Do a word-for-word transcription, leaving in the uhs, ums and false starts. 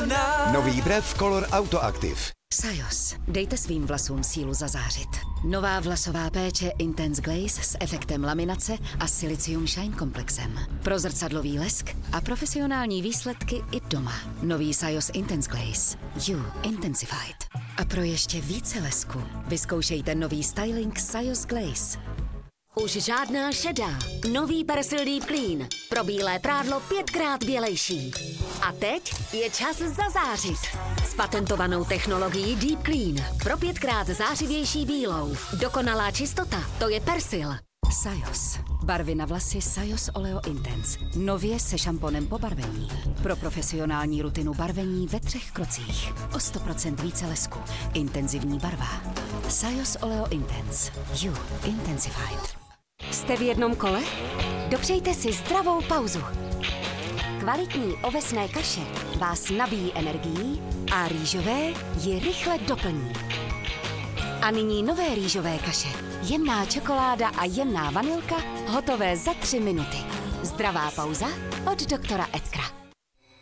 nás. Nový Brev Color Auto Active. Sajos. Dejte svým vlasům sílu zazářit. Nová vlasová péče Intense Glaze s efektem laminace a Silicium Shine komplexem. Pro zrcadlový lesk a profesionální výsledky i doma. Nový Sajos Intense Glaze. You Intensified. A pro ještě více lesku vyzkoušejte nový styling Sajos Glaze. Už žádná šedá. Nový Persil Deep Clean. Pro bílé prádlo pětkrát bělejší. A teď je čas zazářit. S patentovanou technologií Deep Clean. Pro pětkrát zářivější bílou. Dokonalá čistota, to je Persil. Sajos. Barvy na vlasy Sajos Oleo Intense. Nově se šamponem po barvení. Pro profesionální rutinu barvení ve třech krocích. O sto procent více lesku. Intenzivní barva. Sajos Oleo Intense. You Intensified. Jste v jednom kole? Dopřejte si zdravou pauzu. Kvalitní ovesné kaše vás nabíjí energií a rýžové ji rychle doplní. A nyní nové rýžové kaše. Jemná čokoláda a jemná vanilka hotové za tři minuty. Zdravá pauza od doktora Edkra.